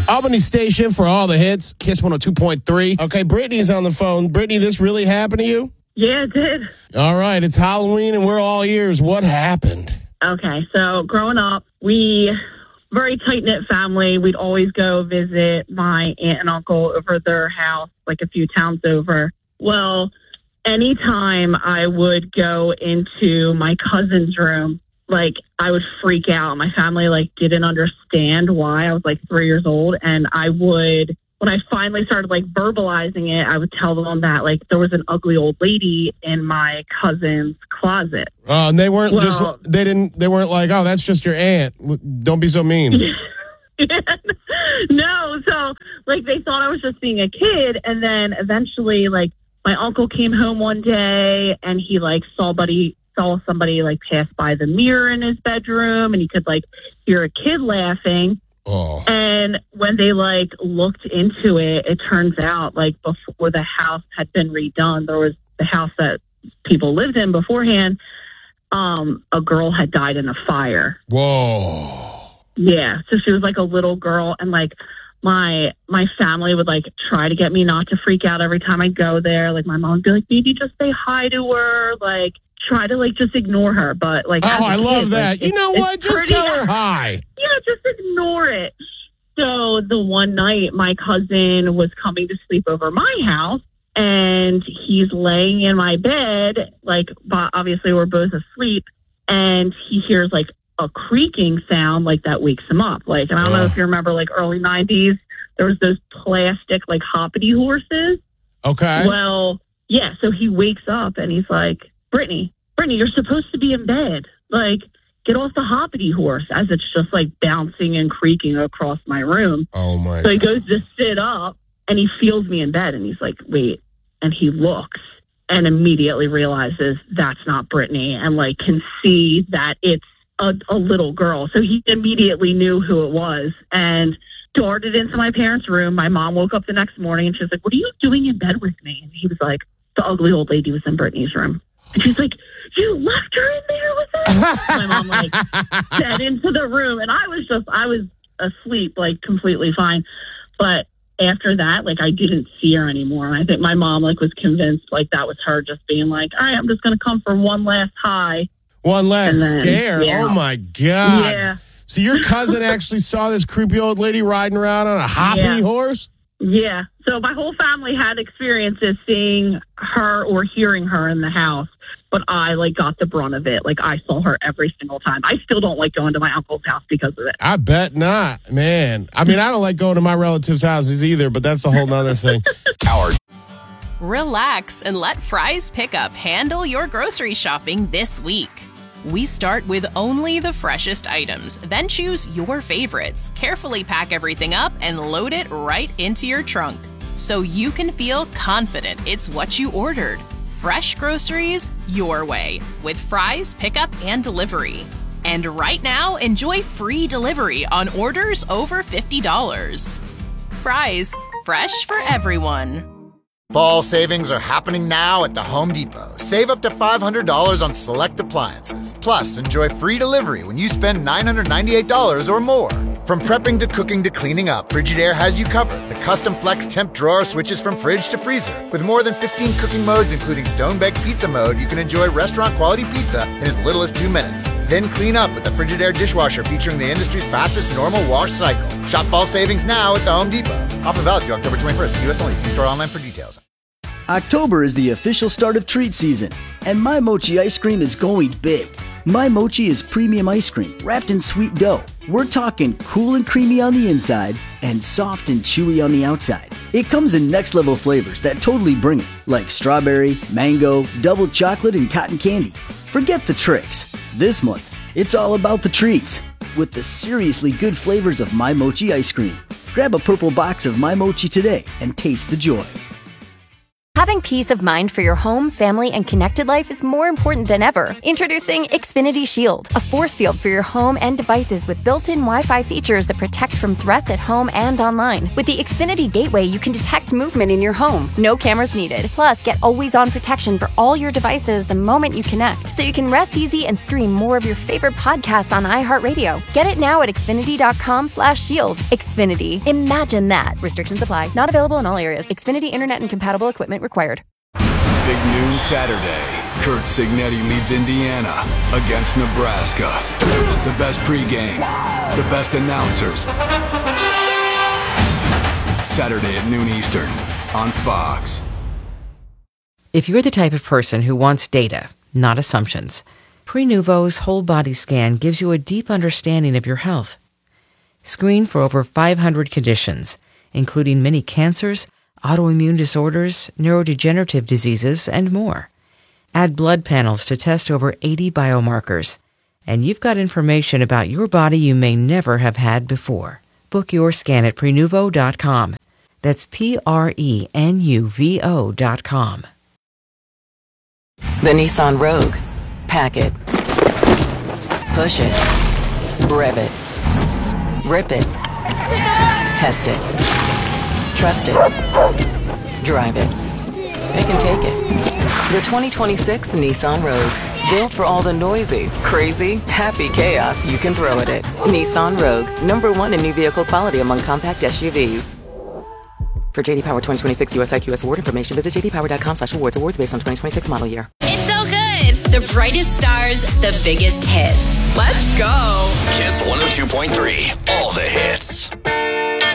Albany Station for all the hits. Kiss 102.3. Okay, Brittany's on the phone. Brittany, this really happened to you? Yeah, it did. All right, it's Halloween and we're all ears. What happened? Okay, so growing up, very tight-knit family. We'd always go visit my aunt and uncle over their house, like a few towns over. Well, anytime I would go into my cousin's room, like, I would freak out. My family, like, didn't understand why. I was, like, 3 years old, and when I finally started, like, verbalizing it, I would tell them that, like, there was an ugly old lady in my cousin's closet. And they weren't they weren't like, oh, that's just your aunt. Don't be so mean. No, so, like, they thought I was just being a kid, and then eventually, like, my uncle came home one day, and he, like, saw somebody like pass by the mirror in his bedroom, and he could like hear a kid laughing. Oh. And when they like looked into it, it turns out like before the house had been redone, there was the house that people lived in beforehand. A girl had died in a fire. Whoa. Yeah. So she was like a little girl, and like my family would like try to get me not to freak out every time I go there. Like my mom would be like, maybe just say hi to her, like try to like just ignore her. But like, I love that. Like, you know what? Just tell her hi. Yeah, just ignore it. So the one night my cousin was coming to sleep over my house, and he's laying in my bed, like obviously we're both asleep, and he hears like a creaking sound like that wakes him up. Like, and I don't know if you remember, like early 90s, there was those plastic like hoppity horses. Okay. Well, yeah. So he wakes up and he's like, Brittany, you're supposed to be in bed. Like, get off the hoppity horse, as it's just like bouncing and creaking across my room. Oh my! So he goes to sit up and he feels me in bed and he's like, wait. And he looks and immediately realizes that's not Brittany, and like can see that it's a little girl. So he immediately knew who it was and darted into my parents' room. My mom woke up the next morning and she was like, what are you doing in bed with me? And he was like, the ugly old lady was in Brittany's room. And she's like, you left her in there with us? My mom like set into the room, and I was asleep, like completely fine. But after that, like I didn't see her anymore. And I think my mom like was convinced like that was her just being like, all right, I'm just going to come for one last high. One last scare. Yeah. Oh my God. Yeah. So your cousin actually saw this creepy old lady riding around on a hoppity horse? Yeah. So my whole family had experiences seeing her or hearing her in the house, but I like got the brunt of it. Like I saw her every single time. I still don't like going to my uncle's house because of it. I bet not, man. I mean, I don't like going to my relatives' houses either, but that's a whole nother thing. Relax and let Fry's Pickup handle your grocery shopping this week. We start with only the freshest items, then choose your favorites, carefully pack everything up, and load it right into your trunk, so you can feel confident it's what you ordered. Fresh groceries your way with Fry's Pickup and Delivery. And right now, enjoy free delivery on orders over $50. Fry's, fresh for everyone. Fall savings are happening now at the Home Depot. Save up to $500 on select appliances. Plus, enjoy free delivery when you spend $998 or more. From prepping to cooking to cleaning up, Frigidaire has you covered. The custom flex temp drawer switches from fridge to freezer. With more than 15 cooking modes, including stone-baked pizza mode, you can enjoy restaurant-quality pizza in as little as 2 minutes. Then clean up with the Frigidaire dishwasher featuring the industry's fastest normal wash cycle. Shop fall savings now at the Home Depot. Offer valid through October 21st. U.S. only. See store online for details. October is the official start of treat season, and My Mochi ice cream is going big. My Mochi is premium ice cream wrapped in sweet dough. We're talking cool and creamy on the inside and soft and chewy on the outside. It comes in next level flavors that totally bring it, like strawberry, mango, double chocolate, and cotton candy. Forget the tricks. This month, it's all about the treats with the seriously good flavors of My Mochi ice cream. Grab a purple box of My Mochi today and taste the joy. Having peace of mind for your home, family, and connected life is more important than ever. Introducing Xfinity Shield, a force field for your home and devices with built-in Wi-Fi features that protect from threats at home and online. With the Xfinity Gateway, you can detect movement in your home. No cameras needed. Plus, get always-on protection for all your devices the moment you connect, so you can rest easy and stream more of your favorite podcasts on iHeartRadio. Get it now at Xfinity.com/shield. Xfinity. Imagine that. Restrictions apply. Not available in all areas. Xfinity Internet and compatible equipment required. Big noon Saturday. Kurt Signetti leads Indiana against Nebraska. The best pregame, the best announcers. Saturday at noon Eastern on Fox. If you're the type of person who wants data, not assumptions, Prenuvo's whole body scan gives you a deep understanding of your health. Screen for over 500 conditions, including many cancers, autoimmune disorders, neurodegenerative diseases, and more. Add blood panels to test over 80 biomarkers, and you've got information about your body you may never have had before. Book your scan at Prenuvo.com. That's Prenuvo.com. The Nissan Rogue. Pack it. Push it. Rev it. Rip it. Test it. Trust it. Drive it. Pick and take it. The 2026 Nissan Rogue. Built for all the noisy, crazy, happy chaos you can throw at it. Nissan Rogue. #1 in new vehicle quality among compact SUVs. For JD Power 2026 US IQS award information, visit jdpower.com/awards. Awards based on 2026 model year. It's so good. The brightest stars, the biggest hits. Let's go. Kiss 102.3. All the hits.